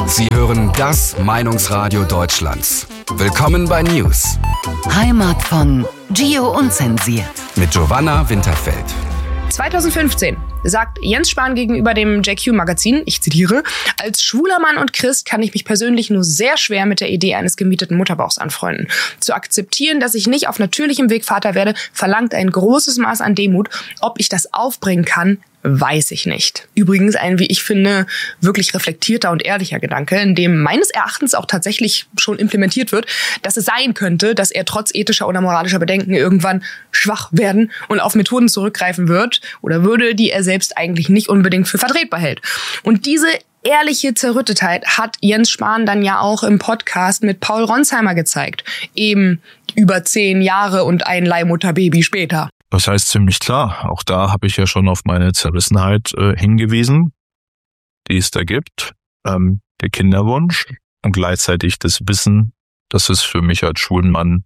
Sie hören das Meinungsradio Deutschlands. Willkommen bei News. Heimat von Gio Unzensiert. Mit Giovanna Winterfeld. 2015 sagt Jens Spahn gegenüber dem JQ-Magazin, ich zitiere, als schwuler Mann und Christ kann ich mich persönlich nur sehr schwer mit der Idee eines gemieteten Mutterbauchs anfreunden. Zu akzeptieren, dass ich nicht auf natürlichem Weg Vater werde, verlangt ein großes Maß an Demut. Ob ich das aufbringen kann, weiß ich nicht. Übrigens ein, wie ich finde, wirklich reflektierter und ehrlicher Gedanke, in dem meines Erachtens auch tatsächlich schon implementiert wird, dass es sein könnte, dass er trotz ethischer oder moralischer Bedenken irgendwann schwach werden und auf Methoden zurückgreifen wird oder würde, die er selbst eigentlich nicht unbedingt für vertretbar hält. Und diese ehrliche Zerrüttetheit hat Jens Spahn dann ja auch im Podcast mit Paul Ronsheimer gezeigt. Eben über 10 Jahre und ein Leihmutterbaby später. Das heißt ziemlich klar, auch da habe ich ja schon auf meine Zerrissenheit hingewiesen, die es da gibt. Der Kinderwunsch und gleichzeitig das Wissen, dass es für mich als schwulen Mann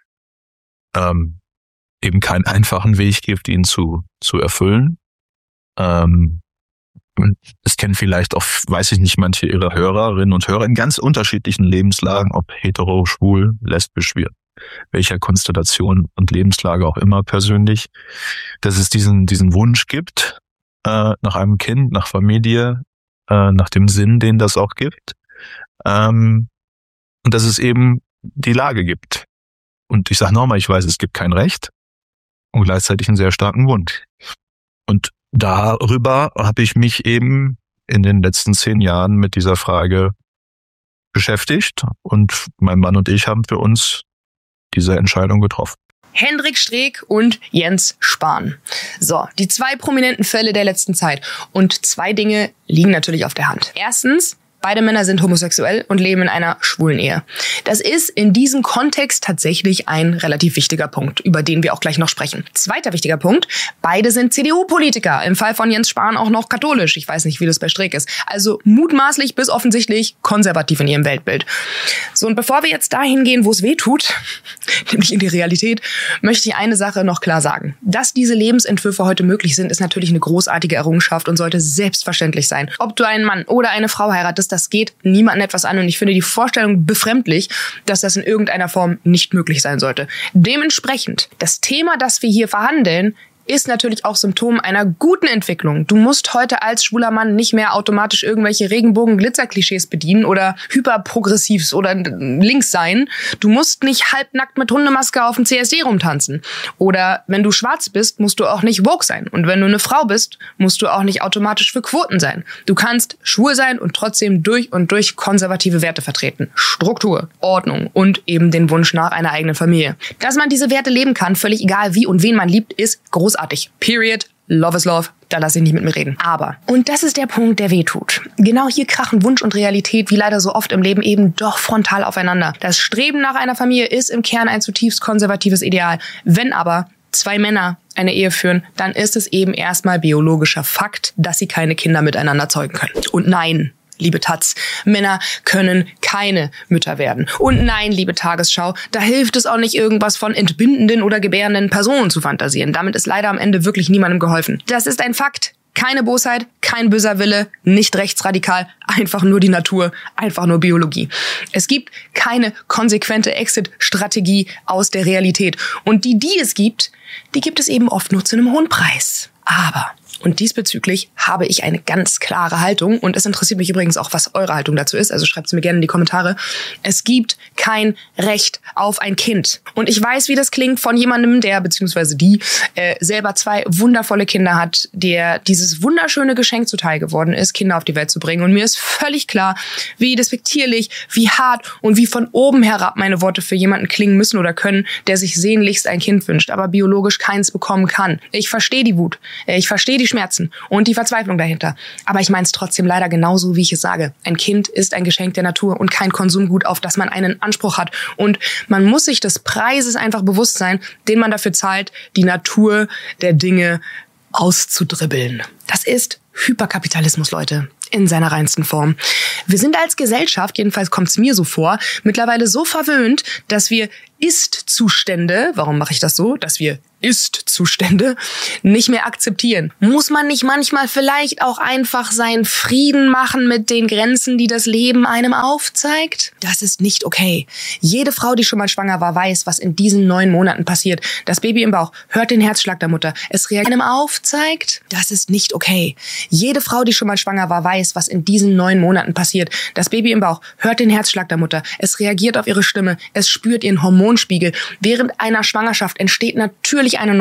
eben keinen einfachen Weg gibt, ihn zu erfüllen. Es kennen vielleicht auch, weiß ich nicht, manche ihrer Hörerinnen und Hörer in ganz unterschiedlichen Lebenslagen, ob hetero, schwul, lesbisch, welcher Konstellation und Lebenslage auch immer persönlich, dass es diesen Wunsch gibt nach einem Kind, nach Familie, nach dem Sinn, den das auch gibt, und dass es eben die Lage gibt. Und ich sage nochmal, ich weiß, es gibt kein Recht und gleichzeitig einen sehr starken Wunsch. Und darüber habe ich mich eben in den letzten 10 Jahren mit dieser Frage beschäftigt und mein Mann und ich haben für uns diese Entscheidung getroffen. Hendrik Streeck und Jens Spahn. So, die 2 prominenten Fälle der letzten Zeit. Und 2 Dinge liegen natürlich auf der Hand. Erstens, beide Männer sind homosexuell und leben in einer schwulen Ehe. Das ist in diesem Kontext tatsächlich ein relativ wichtiger Punkt, über den wir auch gleich noch sprechen. Zweiter wichtiger Punkt, beide sind CDU-Politiker. Im Fall von Jens Spahn auch noch katholisch. Ich weiß nicht, wie das bei Streeck ist. Also mutmaßlich bis offensichtlich konservativ in ihrem Weltbild. So, und bevor wir jetzt dahin gehen, wo es weh tut, nämlich in die Realität, möchte ich eine Sache noch klar sagen. Dass diese Lebensentwürfe heute möglich sind, ist natürlich eine großartige Errungenschaft und sollte selbstverständlich sein. Ob du einen Mann oder eine Frau heiratest, das geht niemandem etwas an und ich finde die Vorstellung befremdlich, dass das in irgendeiner Form nicht möglich sein sollte. Dementsprechend, das Thema, das wir hier verhandeln, ist natürlich auch Symptom einer guten Entwicklung. Du musst heute als schwuler Mann nicht mehr automatisch irgendwelche Regenbogen-Glitzer-Klischees bedienen oder hyperprogressiv oder links sein. Du musst nicht halbnackt mit Hundemaske auf dem CSD rumtanzen. Oder wenn du schwarz bist, musst du auch nicht woke sein. Und wenn du eine Frau bist, musst du auch nicht automatisch für Quoten sein. Du kannst schwul sein und trotzdem durch und durch konservative Werte vertreten. Struktur, Ordnung und eben den Wunsch nach einer eigenen Familie. Dass man diese Werte leben kann, völlig egal wie und wen man liebt, ist großartig. Period. Love is love. Da lasse ich nicht mit mir reden. Aber, und das ist der Punkt, der wehtut. Genau hier krachen Wunsch und Realität, wie leider so oft im Leben, eben doch frontal aufeinander. Das Streben nach einer Familie ist im Kern ein zutiefst konservatives Ideal. Wenn aber 2 Männer eine Ehe führen, dann ist es eben erstmal biologischer Fakt, dass sie keine Kinder miteinander zeugen können. Und nein, liebe Taz, Männer können keine Mütter werden. Und nein, liebe Tagesschau, da hilft es auch nicht, irgendwas von entbindenden oder gebärenden Personen zu fantasieren. Damit ist leider am Ende wirklich niemandem geholfen. Das ist ein Fakt. Keine Bosheit, kein böser Wille, nicht rechtsradikal, einfach nur die Natur, einfach nur Biologie. Es gibt keine konsequente Exit-Strategie aus der Realität. Und die es gibt, die gibt es eben oft nur zu einem hohen Preis. Aber, und diesbezüglich habe ich eine ganz klare Haltung, und es interessiert mich übrigens auch, was eure Haltung dazu ist, also schreibt es mir gerne in die Kommentare. Es gibt kein Recht auf ein Kind. Und ich weiß, wie das klingt von jemandem, der, beziehungsweise die, selber 2 wundervolle Kinder hat, der dieses wunderschöne Geschenk zuteil geworden ist, Kinder auf die Welt zu bringen. Und mir ist völlig klar, wie despektierlich, wie hart und wie von oben herab meine Worte für jemanden klingen müssen oder können, der sich sehnlichst ein Kind wünscht, aber biologisch keins bekommen kann. Ich verstehe die Wut, ich verstehe die Schmerzen und die Verzweiflung dahinter. Aber ich meine es trotzdem leider genauso, wie ich es sage. Ein Kind ist ein Geschenk der Natur und kein Konsumgut, auf das man einen Anspruch hat. Und man muss sich des Preises einfach bewusst sein, den man dafür zahlt, die Natur der Dinge auszudribbeln. Das ist Hyperkapitalismus, Leute. in seiner reinsten Form. Wir sind als Gesellschaft, jedenfalls kommt es mir so vor, mittlerweile so verwöhnt, dass wir Ist-Zustände, warum mache ich das so, dass wir Ist-Zustände nicht mehr akzeptieren. Muss man nicht manchmal vielleicht auch einfach seinen Frieden machen mit den Grenzen, die das Leben einem aufzeigt? Das ist nicht okay. Jede Frau, die schon mal schwanger war, weiß, was in diesen 9 Monaten passiert. Das Baby im Bauch hört den Herzschlag der Mutter. Es reagiert einem aufzeigt. Das ist nicht okay. Jede Frau, die schon mal schwanger war, weiß, was in diesen 9 Monaten passiert. Das Baby im Bauch hört den Herzschlag der Mutter. Es reagiert auf ihre Stimme. Es spürt ihren Hormonspiegel. Während einer Schwangerschaft entsteht natürlich eine